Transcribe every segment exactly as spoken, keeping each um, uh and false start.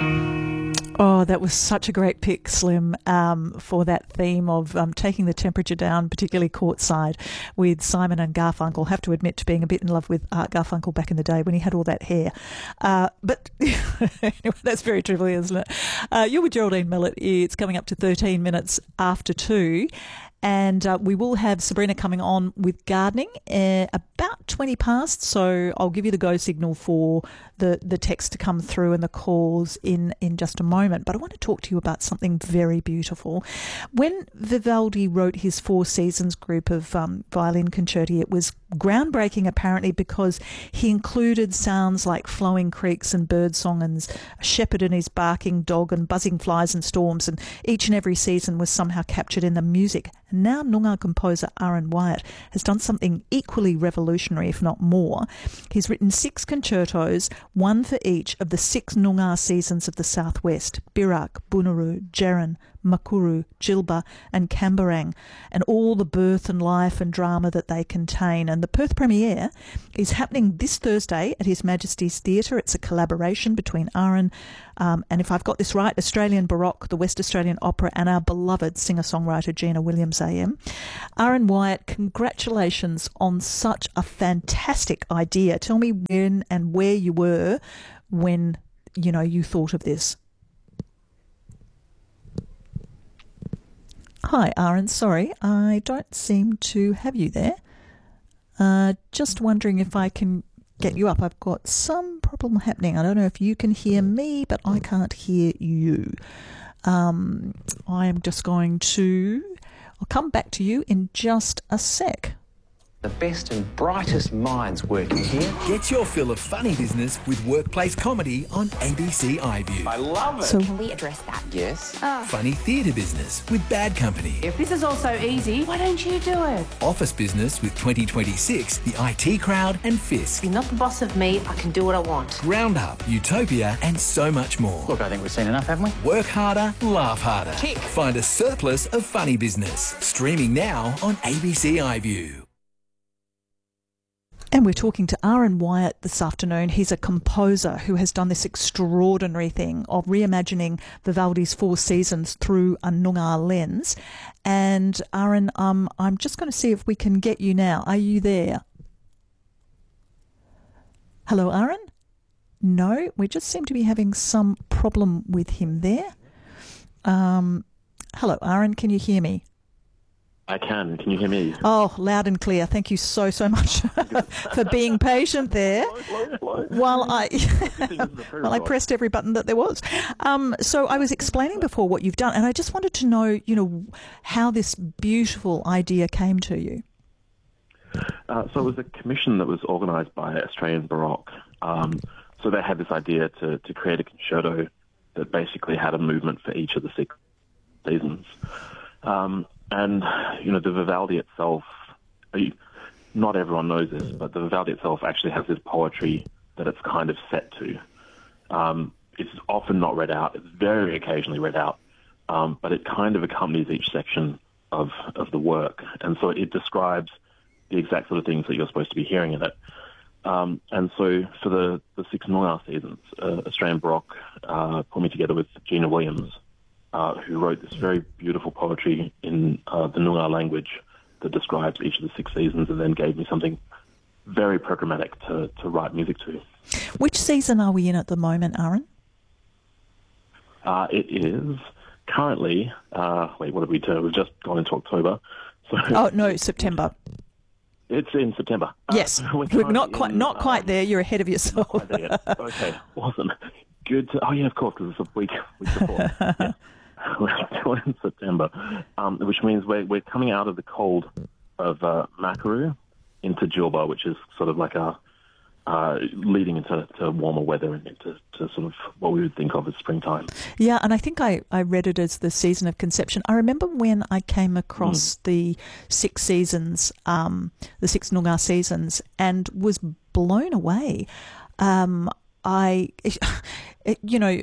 Oh, that was such a great pick, Slim, um, for that theme of um, taking the temperature down, particularly courtside, with Simon and Garfunkel. Have to admit to being a bit in love with Art Garfunkel back in the day when he had all that hair. Uh, but anyway, that's very trivial, isn't it? Uh, you're with Geraldine Millett. It's coming up to thirteen minutes after two. And uh, we will have Sabrina coming on with gardening uh, about twenty past. So I'll give you the go signal for the, the text to come through and the calls in, in just a moment. But I want to talk to you about something very beautiful. When Vivaldi wrote his Four Seasons group of um, violin concerti, it was groundbreaking apparently because he included sounds like flowing creeks and birdsong and a shepherd and his barking dog and buzzing flies and storms, and each and every season was somehow captured in the music. And now Noongar composer Aaron Wyatt has done something equally revolutionary, if not more. He's written six concertos, one for each of the six Noongar seasons of the Southwest: Birak, Bunuroo, Djerrin, Makuru, Jilba and Kambarang, and all the birth and life and drama that they contain. And the Perth premiere is happening this Thursday at His Majesty's Theatre. It's a collaboration between Aaron um, and, if I've got this right, Australian Baroque, the West Australian Opera, and our beloved singer-songwriter Gina Williams A M. Aaron Wyatt, congratulations on such a fantastic idea. Tell me when and where you were when, you know, you thought of this. Hi, Aaron. Sorry, I don't seem to have you there. Uh, just wondering if I can get you up. I've got some problem happening. I don't know if you can hear me, but I can't hear you. Um, I am just going to... I'll come back to you in just a sec. The best and brightest minds working here. Get your fill of funny business with workplace comedy on A B C iView. I love it. So, Can we address that? Yes. Oh. Funny theatre business with Bad Company. If this is all so easy, why don't you do it? Office business with twenty twenty-six, The I T Crowd and Fisk. You're not the boss of me, I can do what I want. Ground Up, Utopia and so much more. Look, I think we've seen enough, haven't we? Work harder, laugh harder. Tick. Find a surplus of funny business. Streaming now on A B C iView. And we're talking to Aaron Wyatt this afternoon. He's a composer who has done this extraordinary thing of reimagining Vivaldi's Four Seasons through a Noongar lens. And Aaron, um, I'm just going to see if we can get you now. Are you there? Hello, Aaron? No, we just seem to be having some problem with him there. Um, hello, Aaron, can you hear me? I can. Can you hear me? Oh, loud and clear. Thank you so, so much for being patient there while I while I pressed every button that there was. Um, so I was explaining before what you've done, and I just wanted to know, you know, how this beautiful idea came to you. Uh, so it was a commission that was organised by Australian Baroque. Um, so they had this idea to, to create a concerto that basically had a movement for each of the six seasons. Um, And, you know, the Vivaldi itself, not everyone knows this, but the Vivaldi itself actually has this poetry that it's kind of set to. Um, it's often not read out. It's very occasionally read out, um, but it kind of accompanies each section of, of the work. And so it describes the exact sort of things that you're supposed to be hearing in it. Um, and so for the, the six Noongar seasons, uh, Australian Baroque uh, put me together with Gina Williams, Uh, who wrote this very beautiful poetry in uh, the Noongar language that describes each of the six seasons, and then gave me something very programmatic to, to write music to. Which season are we in at the moment, Aaron? Uh, it is currently, uh, wait, what have we done? We've just gone into October. So Oh, no, September. It's in September. Yes, uh, we're, we're not quite in, not quite um, there. You're ahead of yourself. Not quite there yet. Okay, awesome. Good. To, oh, yeah, of course, because it's a week, week before. Yeah. We're still in September, um, which means we're, we're coming out of the cold of uh, Makuru into Jilba, which is sort of like a uh, leading into to warmer weather and into to sort of what we would think of as springtime. Yeah, and I think I, I read it as the season of conception. I remember when I came across mm. the six seasons, um, the six Noongar seasons, and was blown away. Um, I, you know,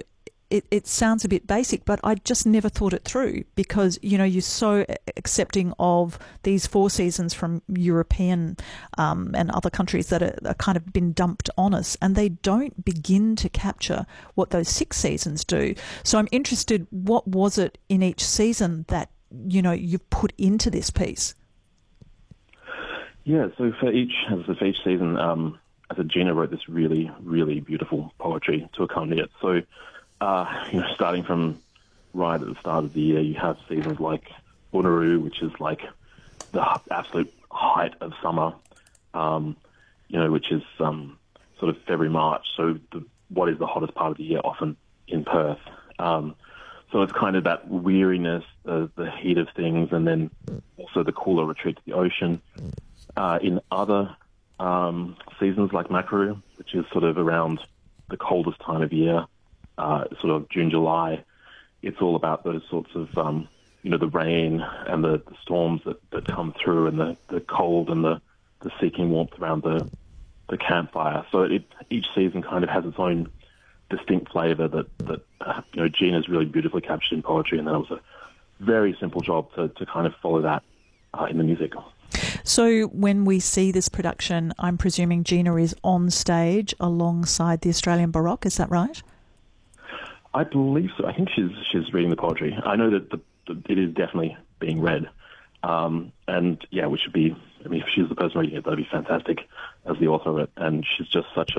it, it sounds a bit basic, but I just never thought it through because, you know, you're so accepting of these four seasons from European um, and other countries that are, are kind of been dumped on us, and they don't begin to capture what those six seasons do. So I'm interested, what was it in each season that, you know, you've put into this piece? Yeah, so for each, as I said, for each season, um, as a Gina wrote this really, really beautiful poetry to accompany it. So, uh, you know, starting from right at the start of the year, you have seasons like Bunuru, which is like the absolute height of summer, um, you know, which is um, sort of February, March. So the, what is the hottest part of the year, often in Perth. Um, so it's kind of that weariness, the, the heat of things, and then also the cooler retreat to the ocean. Uh, in other um, seasons like Makaru, which is sort of around the coldest time of year, uh, sort of June, July, it's all about those sorts of, um, you know, the rain and the, the storms that, that come through, and the, the cold and the, the seeking warmth around the, the campfire. So it, each season kind of has its own distinct flavour that, that uh, you know, Gina's really beautifully captured in poetry, and then it was a very simple job to, to kind of follow that uh, in the music. So when we see this production, I'm presuming Gina is on stage alongside the Australian Baroque, is that right? I believe so. I think she's she's reading the poetry. I know that the, the, it is definitely being read. Um, and, yeah, which would be, I mean, if she's the person reading it, that would be fantastic as the author of it. And she's just such a